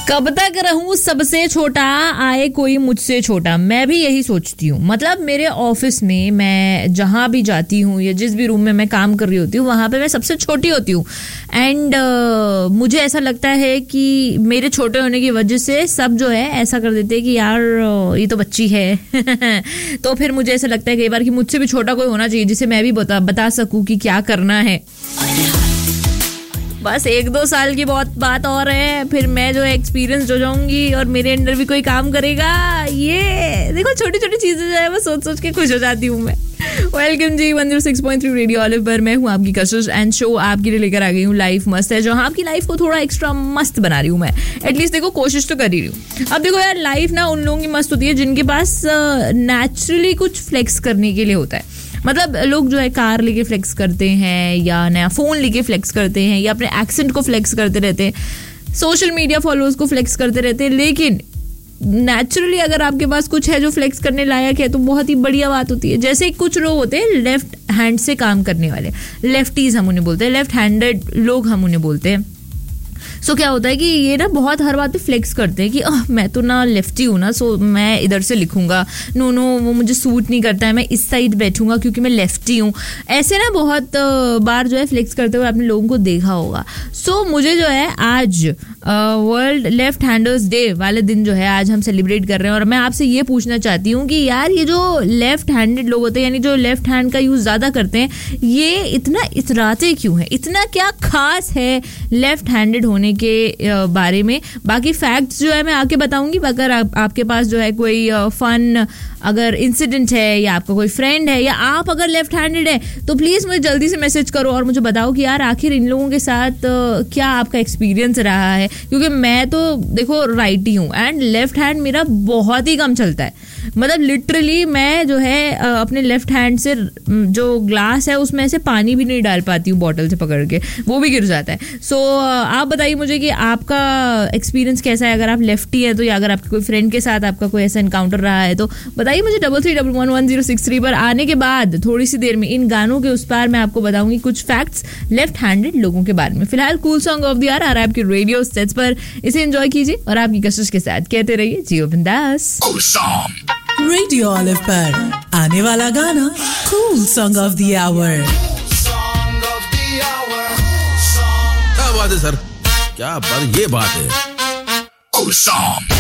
कब तक रहूं सबसे छोटा, आए कोई मुझसे छोटा। मैं भी यही सोचती हूँ। मतलब मेरे ऑफिस में मैं जहाँ भी जाती हूँ या जिस भी रूम में मैं काम कर रही होती हूँ वहाँ पे मैं सबसे छोटी होती हूँ। एंड मुझे ऐसा लगता है कि मेरे छोटे होने की वजह से सब जो है ऐसा कर देते हैं कि यार ये तो बच्ची है तो फिर मुझे ऐसा लगता है कई बार कि मुझसे भी छोटा कोई होना चाहिए जिसे मैं भी बता सकूँ कि क्या करना है। बस 1-2 साल की बहुत बात और है, फिर मैं जो है एक्सपीरियंस हो जाऊंगी और मेरे अंडर भी कोई काम करेगा। ये देखो छोटी छोटी चीजें जो है वो सोच सोच के खुश हो जाती हूँ मैं। वेलकम जी 106.3 रेडियो ऑलिव पर मैं हूँ आपकी कशिश एंड शो आपके लिए लेकर आ गई हूँ लाइफ मस्त है, जहाँ आपकी लाइफ को थोड़ा एक्स्ट्रा मस्त बना रही हूँ मैं। एटलीस्ट देखो कोशिश तो कर ही रही हूँ। अब देखो यार, लाइफ ना उन लोगों की मस्त होती है जिनके पास नेचुरली कुछ फ्लेक्स करने के लिए होता है। मतलब लोग जो है कार लेके फ्लेक्स करते हैं या नया फोन लेके फ्लेक्स करते हैं या अपने एक्सेंट को फ्लेक्स करते रहते हैं, सोशल मीडिया फॉलोअर्स को फ्लेक्स करते रहते हैं। लेकिन नेचुरली अगर आपके पास कुछ है जो फ्लेक्स करने लायक है तो बहुत ही बढ़िया बात होती है। जैसे कुछ लोग होते हैं लेफ्ट हैंड से काम करने वाले, लेफ्टीज हम उन्हें बोलते हैं, लेफ्ट हैंडेड लोग हम उन्हें बोलते हैं। सो क्या होता है कि ये ना बहुत हर बात पे फ्लेक्स करते हैं कि मैं तो ना लेफ्टी हूँ ना, सो मैं इधर से लिखूंगा, नो वो मुझे सूट नहीं करता है, मैं इस साइड बैठूंगा क्योंकि मैं लेफ्टी हूँ। ऐसे ना बहुत बार जो है फ्लेक्स करते हुए आपने लोगों को देखा होगा। सो मुझे जो है आज वर्ल्ड लेफ्ट हैंडर्स डे वाले दिन जो है आज हम सेलिब्रेट कर रहे हैं और मैं आपसे ये पूछना चाहती हूँ कि यार ये जो लेफ्ट हैंडेड लोग होते हैं यानी जो लेफ्ट हैंड का यूज ज्यादा करते हैं, ये इतना इतराते क्यों है? इतना क्या खास है लेफ्ट हैंडेड होने के बारे में? बाकी फैक्ट्स जो है मैं आके बताऊंगी। अगर आपके पास जो है कोई फन अगर इंसिडेंट है या आपका कोई फ्रेंड है या आप अगर लेफ्ट हैंडेड है तो प्लीज मुझे जल्दी से मैसेज करो और मुझे बताओ कि यार आखिर इन लोगों के साथ क्या आपका एक्सपीरियंस रहा है। क्योंकि मैं तो देखो राइटी हूँ एंड लेफ्ट हैंड मेरा बहुत ही कम चलता है। मतलब लिटरली मैं जो है अपने लेफ्ट हैंड से जो ग्लास है उसमें से पानी भी नहीं डाल पाती हूँ बॉटल से पकड़ के, वो भी गिर जाता है। सो आप बताइए मुझे कि आपका एक्सपीरियंस कैसा है। अगर आप लेफ्टी है तो या अगर आपके कोई फ्रेंड के साथ आपका कोई ऐसा एनकाउंटर रहा है तो बताइए मुझे। 33111063 पर आने के बाद थोड़ी सी देर में इन गानों के उस पार मैं आपको बताऊंगी कुछ फैक्ट्स लेफ्ट हैंडेड लोगों के बारे में। फिलहाल cool song of the year आ रहा है आपके रेडियो सेट्स पर, इसे एंजॉय कीजिए और आपकी कशिश के साथ कहते रहिए जियो बिंदास। रेडियो ऑलिव पर आने वाला गाना cool song of the our. क्या बात है सर, क्या बात, ये बात है।